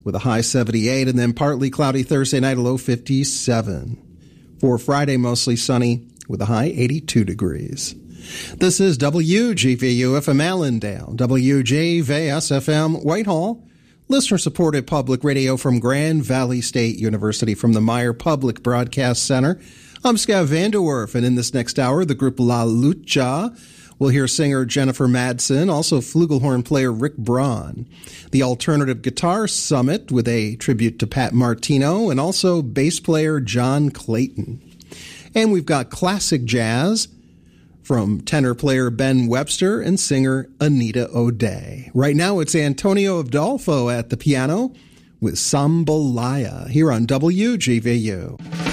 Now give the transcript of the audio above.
with a high 78, and then partly cloudy Thursday night, a low 57. For Friday, mostly sunny with a high 82 degrees. This is WGVU FM Allendale, WJVS FM Whitehall, listener-supported public radio from Grand Valley State University from the Meyer Public Broadcast Center. I'm Scott Vanderwerf, and in this next hour, the group La Lucha. We'll hear singer Jennifer Madsen, also flugelhorn player Rick Braun. The Alternative Guitar Summit with a tribute to Pat Martino, and also bass player John Clayton. And we've got classic jazz from tenor player Ben Webster and singer Anita O'Day. Right now, it's Antonio Adolfo at the piano with Sambalaya here on WGVU.